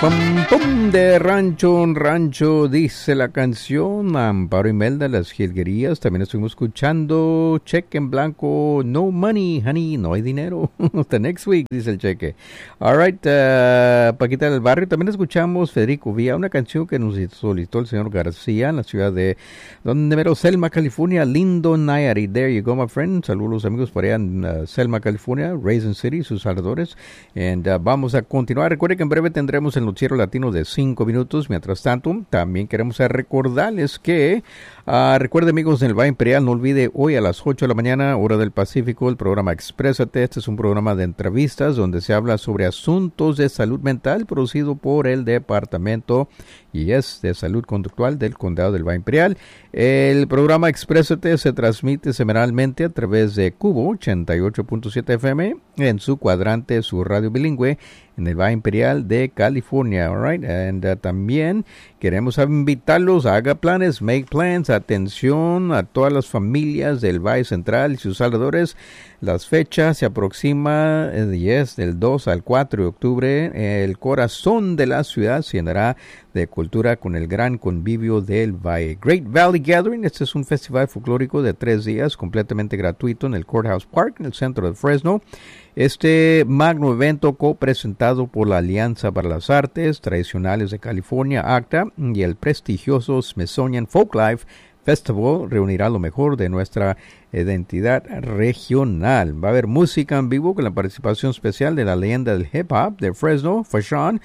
Pum, pum, de rancho en rancho, dice la canción. Amparo Imelda, las jilguerías. También estuvimos escuchando Cheque en Blanco, No Money, Honey, no hay dinero. Hasta next week, dice el cheque. Alright, Paquita del Barrio. También escuchamos Federico Vía, una canción que nos solicitó el señor García en la ciudad de Selma, California. Lindo Nayarit. There you go, my friend. Saludos amigos por allá en Selma, California. Raisin City, sus alrededores. And vamos a continuar. Recuerde que en breve tendremos el noticiero latino de 5 minutos. Mientras tanto, también queremos recordarles que recuerde amigos del Valle Imperial, no olvide hoy a las 8 de la mañana, hora del Pacífico, el programa Exprésate. Este es un programa de entrevistas donde se habla sobre asuntos de salud mental producido por el Departamento de Salud Conductual del Condado del Valle Imperial. El programa Exprésate se transmite semanalmente a través de Cubo 88.7 FM en su cuadrante, su radio bilingüe en el Valle Imperial de California. All right? And también queremos invitarlos a haga planes, make plans. Atención a todas las familias del Valle Central y sus alrededores. Las fechas se aproxima del 2 al 4 de octubre. El corazón de la ciudad se llenará de cultura con el gran convivio del Valle. Great Valley Gathering. Este es un festival folclórico de 3 días completamente gratuito en el Courthouse Park, en el centro de Fresno. Este magno evento copresentado por la Alianza para las Artes Tradicionales de California, ACTA, y el prestigioso Smithsonian Folklife Festival reunirá lo mejor de nuestra identidad regional. Va a haber música en vivo con la participación especial de la leyenda del hip hop de Fresno, Fashawn,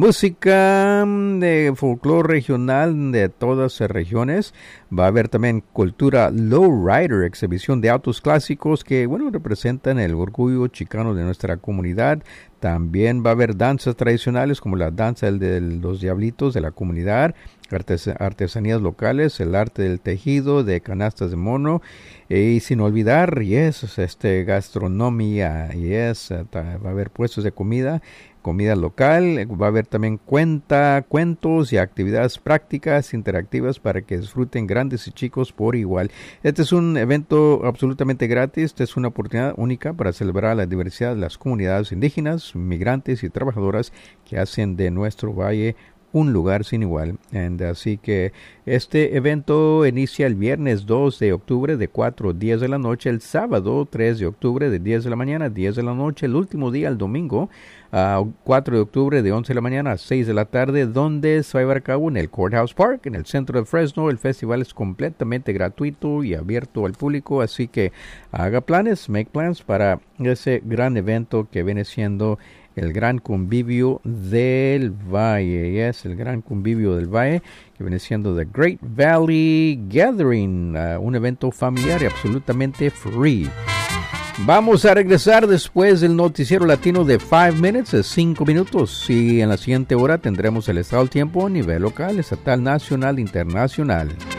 música de folclore regional de todas las regiones. Va a haber también cultura lowrider, exhibición de autos clásicos que, representan el orgullo chicano de nuestra comunidad. También va a haber danzas tradicionales como la danza de los diablitos de la comunidad, artesanías locales, el arte del tejido, de canastas de mono, y sin olvidar, gastronomía, va a haber puestos de comida local, va a haber también cuentos y actividades prácticas interactivas para que disfruten grandes y chicos por igual. Este es un evento absolutamente gratis. Esta es una oportunidad única para celebrar la diversidad de las comunidades indígenas, migrantes y trabajadoras que hacen de nuestro valle un lugar sin igual. Así que este evento inicia el viernes 2 de octubre de 4 a 10 de la noche, el sábado 3 de octubre de 10 de la mañana a 10 de la noche, el último día, el domingo 4 de octubre de 11 de la mañana a 6 de la tarde, donde se va a llevar a cabo en el Courthouse Park, en el centro de Fresno. El festival es completamente gratuito y abierto al público, así que haga planes, make plans para ese gran evento que viene siendo el gran convivio del Valle. El gran convivio del Valle, que viene siendo The Great Valley Gathering, un evento familiar y absolutamente free. Vamos a regresar después del noticiero latino de 5 minutes, de 5 minutos. Y en la siguiente hora tendremos el estado del tiempo a nivel local, estatal, nacional, internacional.